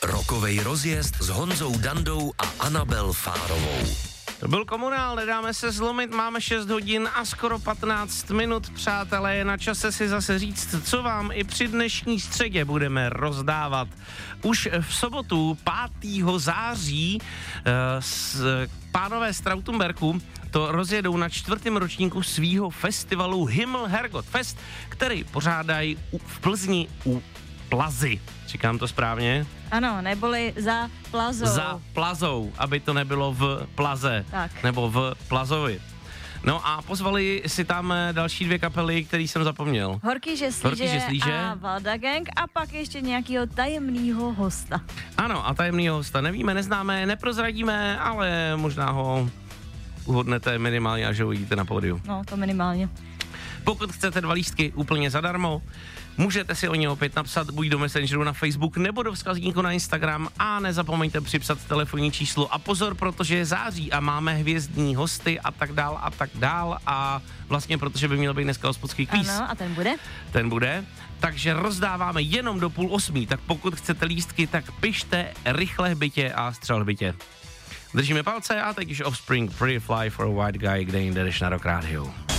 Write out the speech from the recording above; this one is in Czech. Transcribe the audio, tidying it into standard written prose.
Rokovej rozjezd s Honzou Dandou a Anabel Fárovou. To byl Komunál, nedáme se zlomit, máme 6 hodin a skoro 15 minut, přátelé, je na čase si zase říct, co vám i při dnešní středě budeme rozdávat. Už v sobotu 5. září pánové z Trautenberku to rozjedou na 4. ročníku svýho festivalu Himmel Herrgott Fest, který pořádají v Plzni u Plazy. Říkám to správně? Ano, neboli za Plazou. Za Plazou, aby to nebylo v Plaze. Tak. Nebo v Plazovi. No a pozvali si tam další 2 kapely, který jsem zapomněl. Horký žeslíže a Valda Gang a pak ještě nějakého tajemného hosta. Ano, a tajemného hosta nevíme, neznáme, neprozradíme, ale možná ho uhodnete minimálně, až ho uvidíte na pódiu. No, to minimálně. Pokud chcete 2 lístky úplně zadarmo, můžete si o ně opět napsat buď do Messengeru na Facebook nebo do vzkazníku na Instagram a nezapomeňte připsat telefonní číslo. A pozor, protože je září a máme hvězdní hosty a tak dál a vlastně protože by měl být dneska hospodský kvíz. Ano, a ten bude? Ten bude. Takže rozdáváme jenom do 7:30, tak pokud chcete lístky, tak pište rychle hbitě a střel hbitě. Držíme palce a teď už Offspring Pretty Fly for a White Guy, kde jinde jdeš na Rock Radio.